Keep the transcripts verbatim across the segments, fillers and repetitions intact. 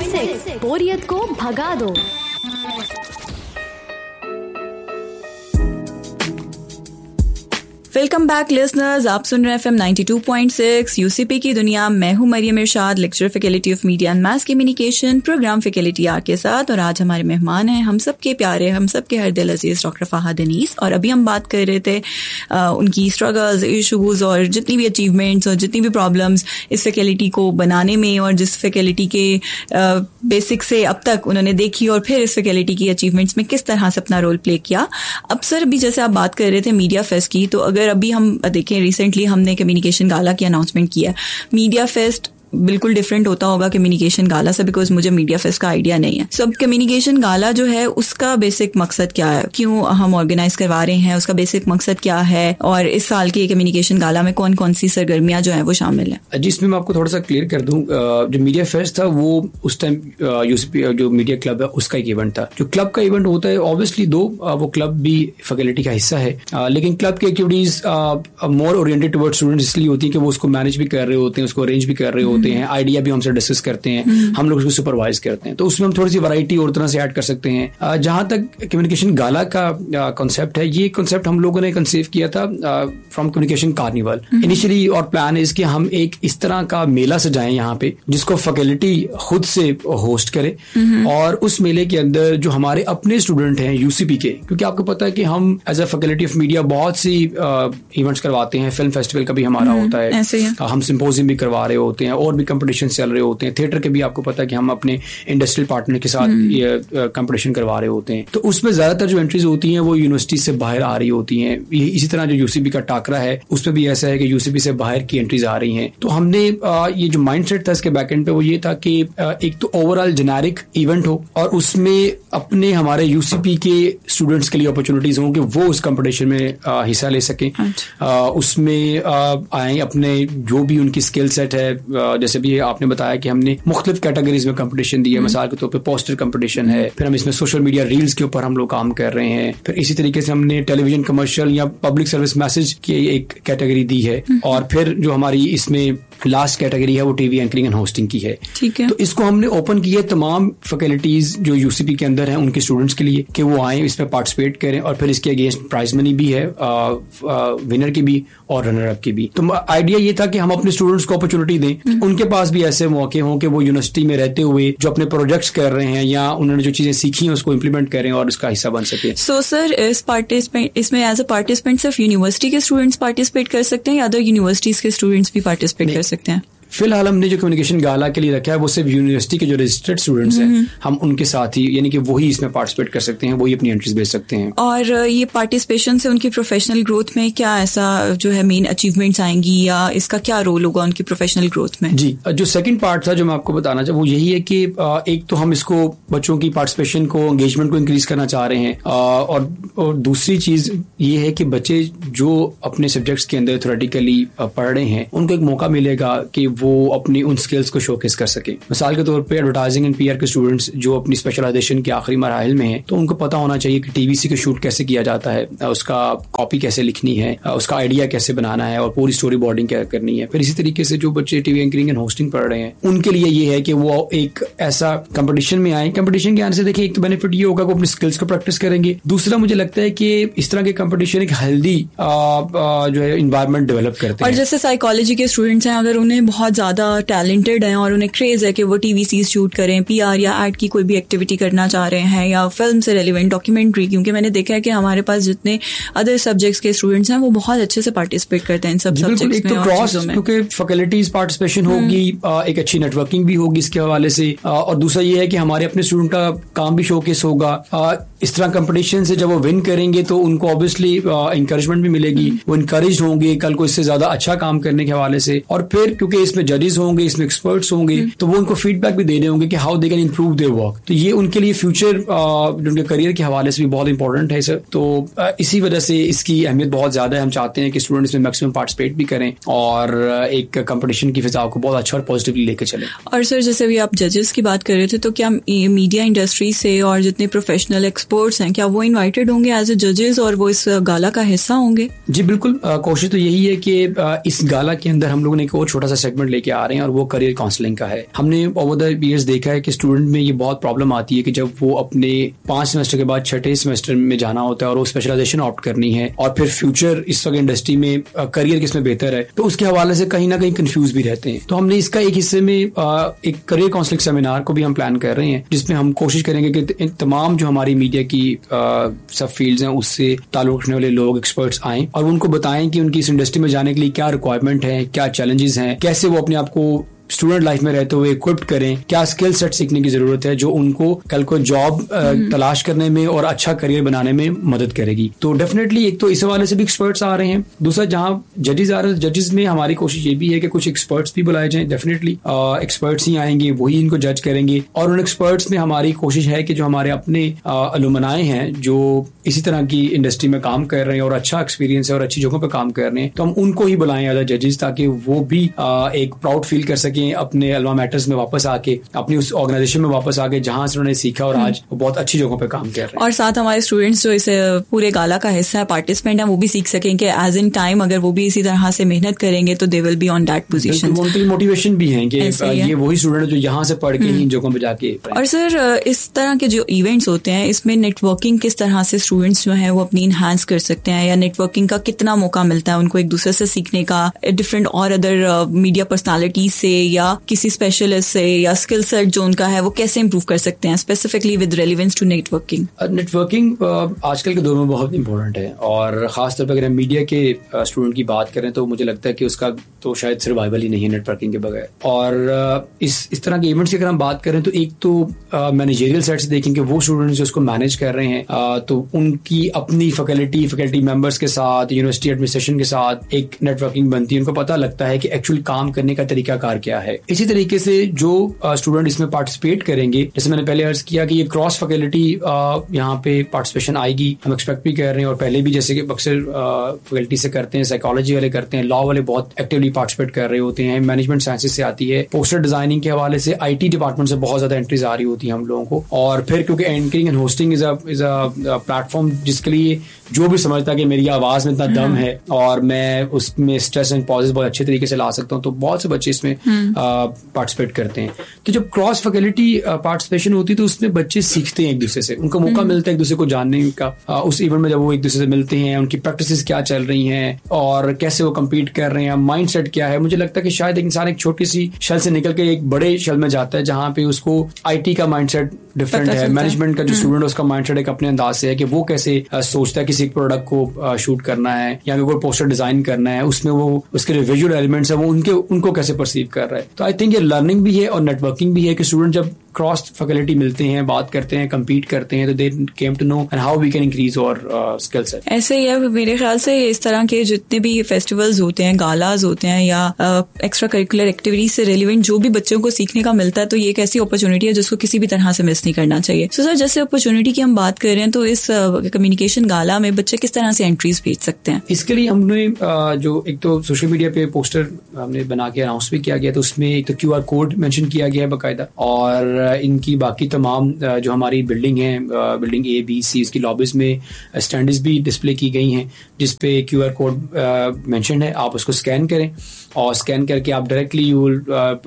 Six बोरियत को भगा दो। वेलकम बैक लिसनर्स, आप सुन रहे हैं FM ninety two point six UCP की दुनिया। मैं हूं मरियम इरशाद, lecturer faculty of media and mass communication, programme faculty are के साथ। और आज हमारे मेहमान हैं हम सब के प्यारे, हम सब के हर दिल अजीज डॉक्टर फहद अनीस। और अभी हम बात कर रहे थे आ, उनकी स्ट्रगल्स, इशूज और जितनी भी अचीवमेंट्स और जितनी भी प्रॉब्लम्स इस फैकल्टी को बनाने में और जिस फैकल्टी के बेसिक से अब तक उन्होंने देखी और फिर इस फैकल्टी की अचीवमेंट्स में किस तरह से अपना रोल प्ले किया। अब सर, अभी जैसे आप बात कर रहे थे मीडिया फेस्ट की, तो अगर अभी हम देखें, रिसेंटली हमने कम्युनिकेशन गाला की अनाउंसमेंट किया। मीडिया फेस्ट बिल्कुल डिफरेंट होता होगा कम्युनिकेशन गाला से, बिकॉज मुझे मीडिया फेस्ट का आइडिया नहीं है। सो अब कम्युनिकेशन गाला जो है उसका बेसिक मकसद क्या है, क्यों हम ऑर्गेनाइज करवा रहे हैं, उसका बेसिक मकसद क्या है, और इस साल के कम्युनिकेशन गाला में कौन कौन सी सरगर्मियां जो है वो शामिल है। जिसमें मैं आपको थोड़ा सा क्लियर कर दूं, जो मीडिया फेस्ट था वो उस टाइम यूसीपी जो मीडिया क्लब है उसका एक इवेंट था। जो क्लब का इवेंट होता है, ऑब्वियसली दो वो क्लब भी फैकल्टी का हिस्सा है, लेकिन क्लब की एक्टिविटीज मोर ओरिएंटेड टुवर्ड्स स्टूडेंट्स इसलिए होती है कि वो उसको मैनेज भी कर रहे होते हैं, उसको अरेंज भी कर रहे होते हैं, आइडिया भी हमसे डिस्कस करते हैं, हम लोग उसको सुपरवाइज करते हैं। तो उसमें हम थोड़ी सी वैरायटी और तरह से ऐड कर सकते हैं। जहां तक कम्युनिकेशन गाला का कॉन्सेप्ट है, ये कॉन्सेप्ट हम लोगों ने कंसीव किया था फ्रॉम कम्युनिकेशन कार्निवल इनिशियली। और प्लान है इसकी हम एक इस तरह का मेला सजाएं यहाँ पे, जिसको फैकल्टी खुद से होस्ट करे, और उस मेले के अंदर जो हमारे अपने स्टूडेंट हैं यूसीपी के, क्योंकि आपको पता है कि हम as a faculty of media बहुत सी इवेंट्स करवाते हैं, फिल्म फेस्टिवल का भी हमारा होता है, हम सिंपोजियम भी करवा रहे होते हैं और भी कंपटीशन चल रहे होते हैं। थिएटर के भी आपको पता है कि हम अपने इंडस्ट्रियल पार्टनर के साथ ये कंपटीशन करवा रहे होते हैं। तो उसमें ज्यादातर जो एंट्रीज होती हैं वो यूनिवर्सिटी से बाहर आ रही होती हैं। इसी तरह जो यूसीपी का टाकरा है उसमें भी ऐसा है कि यूसीपी से बाहर की एंट्रीज आ रही हैं। तो हमने ये जो माइंडसेट था इसके बैकएंड पे वो ये था कि एक तो ओवरऑल जेनेरिक इवेंट हो और उसमें अपने हमारे यूसीपी के स्टूडेंट्स के लिए अपॉर्चुनिटीज हों कि वो उस कंपटीशन में हिस्सा ले सकें, उसमें आए अपने जो भी उनकी स्किल सेट है। जैसे भी आपने बताया कि हमने मुख्तलिफ कैटेगरीज में कंपटीशन दिया, मिसाल के तौर पे पोस्टर कंपटीशन है, फिर हम इसमें सोशल मीडिया रील्स के ऊपर हम लोग काम कर रहे हैं, फिर इसी तरीके से हमने टेलीविजन कमर्शियल या पब्लिक सर्विस मैसेज की एक कैटेगरी दी है, और फिर जो हमारी इसमें लास्ट कैटेगरी है वो टीवी एंकरिंग एंड होस्टिंग की है। ठीक है, तो इसको हमने ओपन किया तमाम फैकल्टीज जो यूसीपी के अंदर हैं उनके स्टूडेंट्स के लिए कि वो आए, इसमें पार्टिसिपेट करें, और फिर इसके अगेंस्ट प्राइज मनी भी है, विनर की भी और रनर अप की भी। तो आइडिया ये था कि हम अपने स्टूडेंट्स को अपॉर्चुनिटी दें, उनके पास भी ऐसे मौके हों कि वो यूनिवर्सिटी में रहते हुए जो अपने प्रोजेक्ट्स कर रहे हैं या उन्होंने जो चीजें सीखी हैं उसको इम्प्लीमेंट करें और इसका हिस्सा बन सके। सो सर, इस पार्टिसिपेंट इसमें एज अ पार्टिसिपेंट सिर्फ यूनिवर्सिटी के स्टूडेंट्स पार्टिसिपेट कर सकते हैं या अदर यूनिवर्सिटीज के स्टूडेंट्स भी पार्टिसिपेट कर सकते हैं? फिलहाल हमने जो कम्युनिकेशन गाला के लिए रखा है वो सिर्फ यूनिवर्सिटी के जो रजिस्टर्ड स्टूडेंट्स हैं हम उनके साथ ही, यानी कि वही इसमें पार्टिसिपेट कर सकते हैं, वही अपनी एंट्रीज भेज सकते हैं। और ये पार्टिसिपेशन से उनकी प्रोफेशनल ग्रोथ में क्या ऐसा जो है मेन अचीवमेंट्स आएंगी या इसका क्या रोल होगा उनकी प्रोफेशनल ग्रोथ में? जी, जो सेकंड पार्ट था जो मैं आपको बताना चाहूँ वो यही है कि एक तो हम इसको बच्चों की पार्टिसिपेशन को, एंगेजमेंट को इंक्रीज करना चाह रहे हैं, और, और दूसरी चीज ये है कि बच्चे जो अपने सब्जेक्ट्स के अंदर थ्योरेटिकली पढ़ रहे हैं उनको एक मौका मिलेगा कि वो अपनी उन स्किल्स को शोकेस कर सके। मिसाल के तौर पे एडवर्टाइजिंग एंड पीआर के स्टूडेंट्स जो अपनी स्पेशलाइजेशन के आखिरी मराहिल में हैं, तो उनको पता होना चाहिए कि टीवीसी को शूट कैसे किया जाता है, उसका कॉपी कैसे लिखनी है, उसका आइडिया कैसे बनाना है और पूरी स्टोरी बोर्डिंग क्या करनी है। फिर इसी तरीके से जो बच्चे टीवी एंकरिंग एंड होस्टिंग पढ़ रहे हैं उनके लिए ये है कि वो एक ऐसा कंपटीशन में आए। कंपटीशन के आने से देखिए एक तो बेनिफिट ये होगा कि वो अपनी स्किल्स को प्रैक्टिस करेंगे, दूसरा मुझे लगता है कि इस तरह के कंपटीशन एक हेल्दी जो है एनवायरनमेंट डेवलप करते हैं। और जैसे साइकोलॉजी के स्टूडेंट्स हैं, अगर उन्हें बहुत ज्यादा टैलेंटेड हैं और उन्हें क्रेज है कि वो टीवी शूट करें, पीआर या एड की कोई भी एक्टिविटी करना चाह रहे हैं या फिल्म से रेलिवेंट डॉक्यूमेंट्री, क्योंकि मैंने देखा है कि हमारे पास जितने अदर सब्जेक्ट्स के स्टूडेंट्स हैं वो बहुत अच्छे से पार्टिसिपेट करते हैं इन सब सब्जेक्ट्स में। तो क्रॉस क्योंकि फैकल्टीज पार्टिसिपेशन होगी, एक अच्छी नेटवर्किंग भी होगी इसके हवाले से, और दूसरा ये है कि हमारे अपने स्टूडेंट का काम भी शोकेस होगा। इस तरह कंपटीशन से जब वो विन करेंगे तो उनको ऑब्वियसली इंकरेजमेंट भी मिलेगी, वो इंकरेज होंगे कल को इससे ज्यादा अच्छा काम करने के हवाले से। और फिर क्योंकि इसमें जजेस होंगे, इसमें एक्सपर्ट्स होंगे, तो वो उनको फीडबैक भी दे रहे होंगे कि how they can improve their work. तो ये उनके लिए फ्यूचर उनके करियर के हवाले से भी बहुत इंपॉर्टेंट है सर। तो इसी वजह से इसकी अहमियत बहुत ज्यादा है। हम चाहते हैं कि स्टूडेंट्स में मैक्सिमम पार्टिसिपेट भी करें और एक कंपटीशन की फिजा को बहुत अच्छा और पॉजिटिवली लेके चले। और सर, जैसे भी आप जजेस की बात कर रहे थे, तो क्या मीडिया इंडस्ट्री से और जितने प्रोफेशनल एक्सपर्ट्स हैं क्या वो इनवाइटेड होंगे एज ए जजेस और वो इस गाला का हिस्सा होंगे? जी बिल्कुल, कोशिश तो यही है कि इस गाला के अंदर हम लोगों ने एक और छोटा सा सेगमेंट स्टूडेंट लेके आ रहे हैं और वो करियर काउंसलिंग का है। हमने ओवर द ईयर्स देखा है कि स्टूडेंट में ये बहुत प्रॉब्लम आती है कि जब वो अपने पांच सेमेस्टर के बाद छठे सेमेस्टर में जाना होता है और वो स्पेशलाइजेशन ऑप्ट करनी है और फिर फ्यूचर इस वक्त इंडस्ट्री में करियर किसमें बेहतर है, तो उसके हवाले से कहीं ना कहीं कंफ्यूज भी रहते हैं। तो हमने इसका एक हिस्से में एक करियर काउंसलिंग सेमिनार को भी हम प्लान कर रहे हैं, जिसमें हम कोशिश करेंगे कि तमाम जो हमारी मीडिया की सब फील्ड्स हैं उससे ताल्लुक रखने वाले लोग, एक्सपर्ट्स आएं और उनको बताएं कि उनकी इस इंडस्ट्री में जाने के लिए क्या रिक्वायरमेंट है, क्या चैलेंजेस हैं, कैसे वो अपने आप को स्टूडेंट लाइफ में रहते हुए इक्विप्ड करें, क्या स्किल सेट सीखने की जरूरत है जो उनको कल को जॉब तलाश करने में और अच्छा करियर बनाने में मदद करेगी। तो डेफिनेटली एक तो इस हवाले से भी एक्सपर्ट्स आ रहे हैं, दूसरा जहां जजेस आ रहे हैं, जजेस में हमारी कोशिश ये भी है कि कुछ एक्सपर्ट्स भी बुलाए जाएं। डेफिनेटली एक्सपर्ट्स ही आएंगे, वही इनको जज करेंगे और उन एक्सपर्ट्स में हमारी कोशिश है कि जो हमारे अपने अलुमनाए हैं जो इसी तरह की इंडस्ट्री में काम कर रहे हैं और अच्छा एक्सपीरियंस है और अच्छी जगहों पर काम कर रहे हैं, तो हम उनको ही बुलाएं एज जजेस, ताकि वो भी एक प्राउड फील कर सके अपने अल्मा मैटर्स में वापस आके, अपनी उस ऑर्गेनाइजेशन में वापस आके जहां से उन्होंने सीखा और आज वो बहुत अच्छी जगहों पे काम कर रहे हैं। और साथ हमारे स्टूडेंट्स जो इस पूरे गाला का हिस्सा है, पार्टिसिपेंट है, वो भी सीख सकें कि एज इन टाइम अगर वो भी इसी तरह से मेहनत करेंगे तो they will be on that position. उनकी मोटिवेशन भी है कि ये वही स्टूडेंट जो यहाँ से पढ़ के इन जगहों पे जाके। और सर इस तरह के जो इवेंट्स होते हैं इसमें नेटवर्किंग किस तरह से स्टूडेंट्स जो है वो अपनी इनहांस कर सकते हैं, या नेटवर्किंग का कितना मौका मिलता है उनको एक दूसरे से सीखने का, डिफरेंट और अदर मीडिया पर्सनालिटी से या किसी स्पेशलिस्ट से, या स्किल सेट जो उनका है वो कैसे इंप्रूव कर सकते हैं specifically with relevance to networking? Networking आजकल के दौर में बहुत इंपॉर्टेंट है और खासतौर पर अगर हम मीडिया के स्टूडेंट की बात करें तो मुझे लगता है कि उसका तो शायद सर्वाइवल ही नहीं है नेटवर्किंग के बगैर। और इस इस तरह के इवेंट्स की अगर हम बात करें तो एक तो मैनेजरियल साइड से देखें कि वो स्टूडेंट्स जो उसको मैनेज कर रहे हैं तो उनकी अपनी फैकल्टी फैकल्टी मेंबर्स के साथ, यूनिवर्सिटी एडमिनिस्ट्रेशन के साथ एक नेटवर्किंग बनती है, उनको पता लगता है कि एक्चुअली काम करने का तरीकाकार क्या है। इसी तरीके से जो स्टूडेंट uh, इसमें पार्टिसिपेट करेंगे, जैसे मैंने पहले अर्ज किया कि ये क्रॉस फैकल्टी uh, यहाँ पे पार्टिसिपेशन आएगी, हम एक्सपेक्ट भी कर रहे हैं और पहले भी जैसे कि अक्सर फैकल्टी uh, से करते हैं, साइकोलॉजी वाले करते हैं, लॉ वाले बहुत एक्टिवली पार्टिसिपेट कर रहे होते हैं, मैनेजमेंट साइंसेज से आती है, पोस्टर डिजाइनिंग के हवाले से आईटी डिपार्टमेंट से बहुत ज्यादा एंट्रीज आ रही होती है हम लोगों को। और फिर क्योंकि anchoring and hosting is is a platform जिसके लिए जो भी समझता है कि मेरी आवाज में इतना दम है और मैं उसमें स्ट्रेस एंड पॉजेस बहुत अच्छे तरीके से ला सकता हूँ, तो बहुत से बच्चे इसमें पार्टिसिपेट करते हैं। तो जब क्रॉस फैकल्टी पार्टिसिपेशन होती है तो उसमें बच्चे सीखते हैं एक दूसरे से, उनको मौका मिलता है एक दूसरे को जानने का। uh, उस इवेंट में जब वो एक दूसरे से मिलते हैं, उनकी प्रैक्टिसेस क्या चल रही हैं और कैसे वो कम्पीट कर रहे हैं, माइंड सेट क्या है। मुझे लगता है कि शायद एक इंसान एक छोटी सी शल से निकल के एक बड़े शल में जाता है जहां पे उसको आईटी का माइंड सेट डिफरेंट है, मैनेजमेंट का जो स्टूडेंट है उसका माइंड सेट एक अपने अंदाज से है कि वो कैसे uh, सोचता है किसी प्रोडक्ट को शूट uh, करना है या कोई पोस्टर डिजाइन करना है, उसमें वो उसके जो विजुअल एलिमेंट्स है वो उनके उनको कैसे परसीव कर रहा है। तो आई थिंक ये लर्निंग भी है और नेटवर्किंग भी है कि स्टूडेंट जब क्रॉस फैकल्टी मिलते हैं, बात करते हैं, compete करते हैं, तो दे came to know and how we can increase our skill set. ऐसे ही है मेरे ख्याल से इस तरह के जितने भी फेस्टिवल्स होते हैं, गालाज होते हैं या एक्स्ट्रा करिकुलर एक्टिविटीज से रिलेवेंट जो भी बच्चों को सीखने का मिलता है, तो ये एक ऐसी अपॉर्चुनिटी है जिसको किसी भी तरह से मिस नहीं करना चाहिए। सो सर, जैसे अपॉर्चुनिटी की हम बात कर रहे हैं तो इस कम्युनिकेशन uh, गाला में बच्चे किस तरह से एंट्रीज भेज सकते हैं? इसके लिए हमने uh, जो एक तो सोशल मीडिया पे पोस्टर हमने बना के अनाउंस भी किया गया, तो उसमें एक तो क्यू आर कोड मेंशन किया गया है बाकायदा, और इनकी बाकी तमाम जो हमारी बिल्डिंग है, बिल्डिंग ए बी सी, उसकी लॉबीज में स्टैंड्स भी डिस्प्ले की गई हैं जिसपे क्यू आर कोड मेंशन है। आप उसको स्कैन करें और स्कैन करके आप directly you will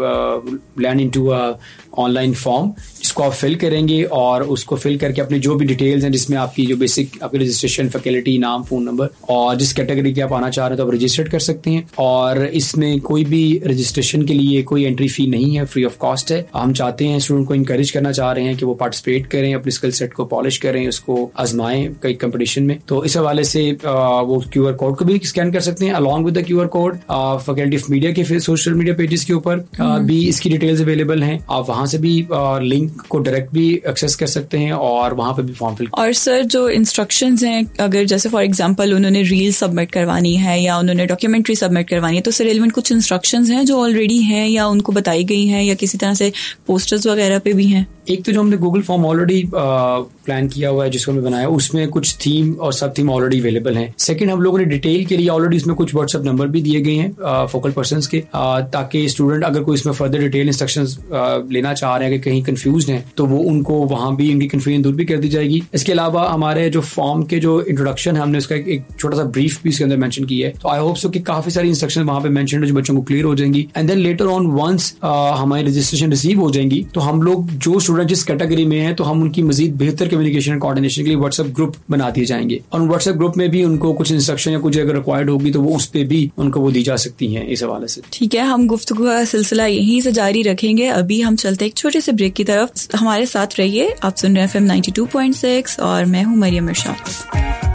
land into a online form जिसको आप फिल करेंगे और उसको फिल करके अपनी जो भी डिटेल्स हैं जिसमें आपकी जो बेसिक आपकी रजिस्ट्रेशन, फैकल्टी, नाम, फोन नंबर और जिस कैटेगरी के आप आना चाह रहे हैं तो आप रजिस्टर्ड कर सकते हैं। और इसमें कोई भी रजिस्ट्रेशन के लिए कोई एंट्री फी नहीं है, फ्री ऑफ कॉस्ट है। हम चाहते हैं स्टूडेंट को इंकरेज करना चाह रहे हैं कि वो पार्टिसिपेट करें, अपने स्किल सेट को पॉलिश करें, उसको आजमाएं कई कंपटीशन में। तो इस हवाले से वो क्यू आर कोड को भी स्कैन कर सकते हैं along with the Q R code. Faculty of media के सोशल मीडिया पेजेस के ऊपर भी इसकी डिटेल्स अवेलेबल हैं, आप वहां से भी लिंक को डायरेक्ट भी एक्सेस कर सकते हैं और वहां पे भी फॉर्म फिल। और सर, जो इंस्ट्रक्शंस हैं, अगर जैसे फॉर एग्जांपल उन्होंने रील सबमिट करवानी है या उन्होंने डॉक्यूमेंट्री सबमिट करवानी है, तो सर रेलेवेंट कुछ इंस्ट्रक्शंस हैं जो ऑलरेडी हैं या उनको बताई गई हैं या किसी तरह से पोस्टर्स वगैरह पे भी हैं? एक तो जो हमने गूगल फॉर्म ऑलरेडी प्लान किया हुआ है जिसको हमने बनाया, उसमें कुछ थीम और सब थीम ऑलरेडी अवेलेबल हैं। सेकंड, हम लोगों ने डिटेल के लिए ऑलरेडी इसमें कुछ व्हाट्सएप नंबर भी दिए गए हैं फोकल पर्संस के, आ, ताकि स्टूडेंट अगर कोई इसमें फर्दर डिटेल इंस्ट्रक्शंस लेना चाह रहे हैं कि कहीं कंफ्यूज हैं तो वो उनको वहां भी उनकी कंफ्यूजन दूर भी कर दी जाएगी। इसके अलावा हमारे जो फॉर्म के जो इंट्रोडक्शन है हमने उसका एक, एक छोटा सा ब्रीफ भी इसके अंदर मेंशन किया है, तो आई होप सो कि काफी सारी इंस्ट्रक्शन वहां पे मेंशन है जो बच्चों को क्लियर हो जाएंगी। And then later on once हमारी रजिस्ट्रेशन रिसीव हो जाएंगी तो हम लोग जो स्टूडेंट जिस कैटेगरी में है तो हम उनकी मजीद बेहतर कम्युनिकेशन कोऑर्डिनेशन के लिए व्हाट्सएप ग्रुप बना दिए जाएंगे, और व्हाट्सएप ग्रुप में भी उनको कुछ इंस्ट्रक्शन या कुछ अगर रिक्वायर्ड होगी तो वो उस पे भी उनको वो दी जा सकती हैं इस हवाले से। ठीक है, हम गुफ्तगू का सिलसिला यहीं से जारी रखेंगे। अभी हम चलते एक छोटे से ब्रेक की तरफ। हमारे साथ रहिए, आप सुन रहे हैं F M ninety two point six और मैं हूँ मरियम इरशाद।